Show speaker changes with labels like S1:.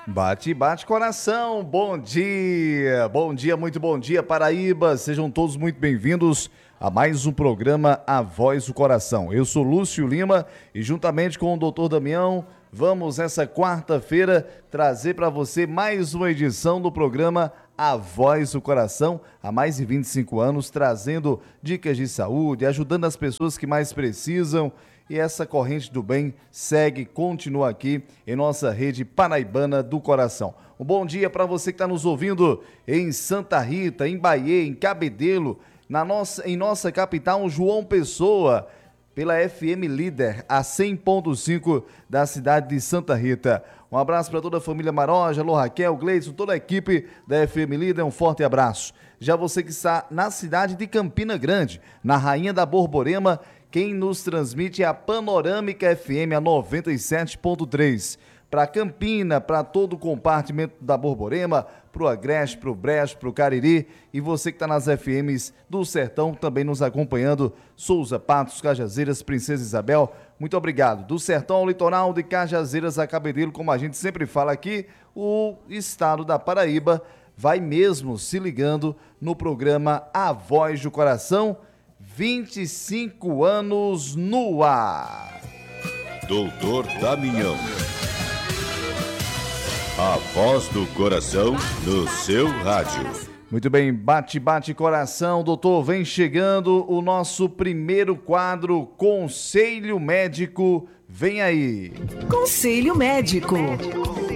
S1: Bate, bate coração, bom dia, muito bom dia Paraíba, sejam todos muito bem-vindos a mais um programa A Voz do Coração. Eu sou Lúcio Lima e juntamente com o Dr. Damião, vamos essa quarta-feira trazer para você mais uma edição do programa A Voz do Coração, há mais de 25 anos, trazendo dicas de saúde, ajudando as pessoas que mais precisam. E essa corrente do bem continua aqui em nossa rede paraibana do coração. Um bom dia para você que está nos ouvindo em Santa Rita, em Bahia, em Cabedelo, em nossa capital, João Pessoa, pela FM Líder, a 100.5 da cidade de Santa Rita. Um abraço para toda a família Maroja, alô Raquel, Gleison, toda a equipe da FM Líder, um forte abraço. Já você que está na cidade de Campina Grande, na Rainha da Borborema, quem nos transmite é a Panorâmica FM, a 97.3. Para Campina, para todo o compartimento da Borborema, para o Agreste, para o Brejo, para o Cariri. E você que está nas FMs do Sertão, também nos acompanhando. Souza, Patos, Cajazeiras, Princesa Isabel, muito obrigado. Do Sertão ao Litoral, de Cajazeiras a Cabedelo, como a gente sempre fala aqui, o estado da Paraíba vai mesmo se ligando no programa A Voz do Coração. 25 anos no ar.
S2: Doutor Damião. A Voz do Coração no seu rádio.
S1: Muito bem, bate coração, doutor, vem chegando o nosso primeiro quadro, Conselho Médico, vem aí.
S3: Conselho Médico.